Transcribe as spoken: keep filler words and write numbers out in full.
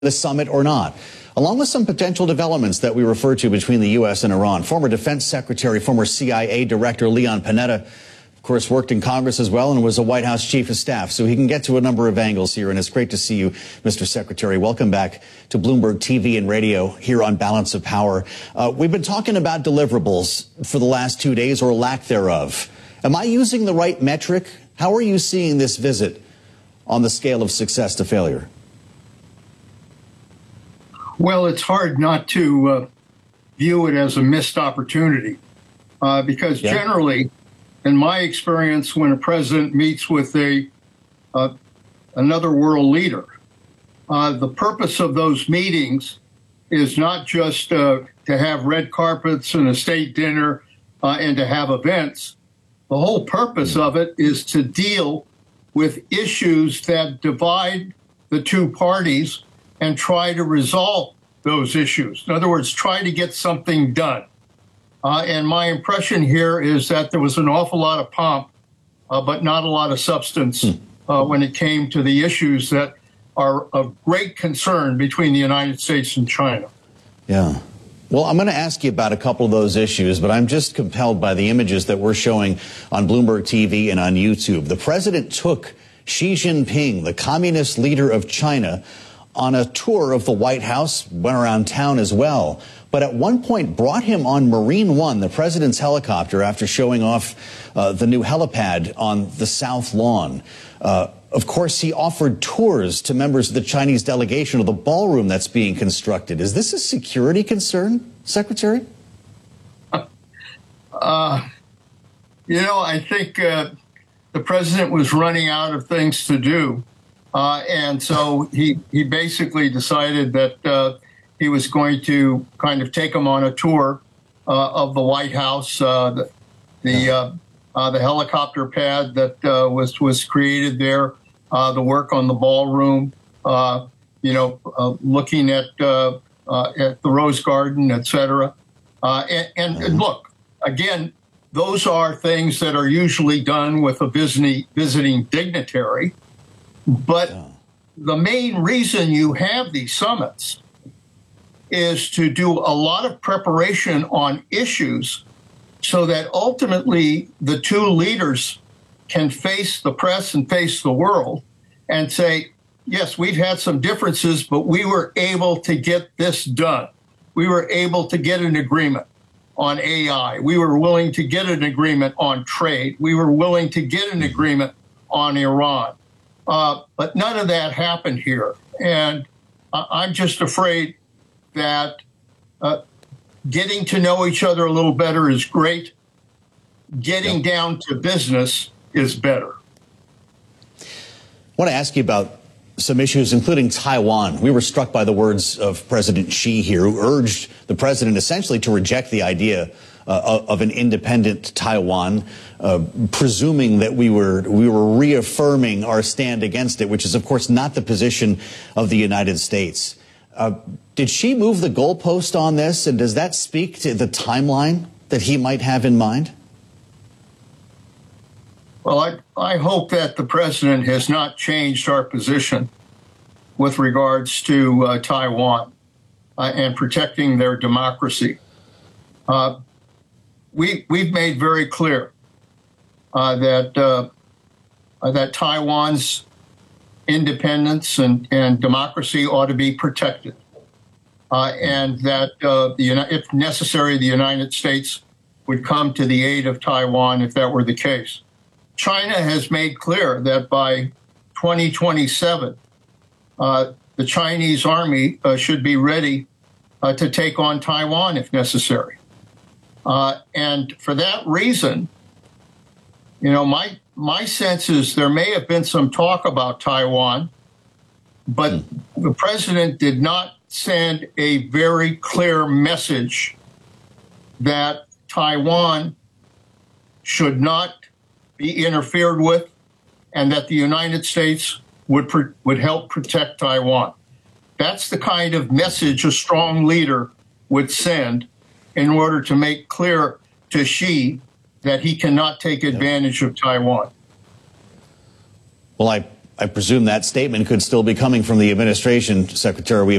the summit or not, along with some potential developments that we refer to between the U S and Iran. Former Defense Secretary, former C I A Director Leon Panetta, of course, worked in Congress as well and was a White House Chief of Staff. So he can get to a number of angles here. And it's great to see you, Mister Secretary. Welcome back to Bloomberg T V and radio here on Balance of Power. Uh, we've been talking about deliverables for the last two days or lack thereof. Am I using the right metric? How are you seeing this visit on the scale of success to failure? Well, it's hard not to uh, view it as a missed opportunity uh, because yeah. generally, in my experience, when a president meets with a uh, another world leader, uh, the purpose of those meetings is not just uh, to have red carpets and a state dinner uh, and to have events. The whole purpose of it is to deal with issues that divide the two parties and try to resolve those issues. In other words, try to get something done. Uh, and my impression here is that there was an awful lot of pomp, uh, but not a lot of substance uh, when it came to the issues that are of great concern between the United States and China. Yeah. Well, I'm going to ask you about a couple of those issues, but I'm just compelled by the images that we're showing on Bloomberg T V and on YouTube. The president took Xi Jinping, the communist leader of China, on a tour of the White House, went around town as well, but at one point brought him on Marine One, the president's helicopter, after showing off uh, the new helipad on the South Lawn. Uh, of course, he offered tours to members of the Chinese delegation of the ballroom that's being constructed. Is this a security concern, Secretary? Uh, you know, I think uh, the president was running out of things to do. Uh, and so he, he basically decided that uh, he was going to kind of take him on a tour uh, of the White House, uh, the the, uh, uh, the helicopter pad that uh, was was created there, uh, the work on the ballroom, uh, you know, uh, looking at uh, uh, at the Rose Garden, et cetera. Uh, and, and, and look, again, those are things that are usually done with a visiting visiting dignitary. But yeah. the main reason you have these summits is to do a lot of preparation on issues so that ultimately the two leaders can face the press and face the world and say, yes, we've had some differences, but we were able to get this done. We were able to get an agreement on A I. We were willing to get an agreement on trade. We were willing to get an agreement on Iran. Uh, but none of that happened here. And uh, I'm just afraid that uh, getting to know each other a little better is great. Getting yep. down to business is better. I want to ask you about some issues, including Taiwan. We were struck by the words of President Xi here, who urged the president essentially to reject the idea Uh, of an independent Taiwan, uh, presuming that we were we were reaffirming our stand against it, which is, of course, not the position of the United States. Uh, did she move the goalpost on this, and does that speak to the timeline that he might have in mind? Well, I, I hope that the president has not changed our position with regards to uh, Taiwan uh, and protecting their democracy. Uh, We, we've made very clear uh, that uh, uh, that Taiwan's independence and, and democracy ought to be protected, uh, and that, uh, the, if necessary, the United States would come to the aid of Taiwan if that were the case. China has made clear that by twenty twenty-seven, uh, the Chinese army uh, should be ready uh, to take on Taiwan if necessary. Uh, and for that reason, you know, my my sense is there may have been some talk about Taiwan, but mm. the president did not send a very clear message that Taiwan should not be interfered with and that the United States would pr- would help protect Taiwan. That's the kind of message a strong leader would send in order to make clear to Xi that he cannot take advantage of Taiwan. Well, I I presume that statement could still be coming from the administration, Secretary. We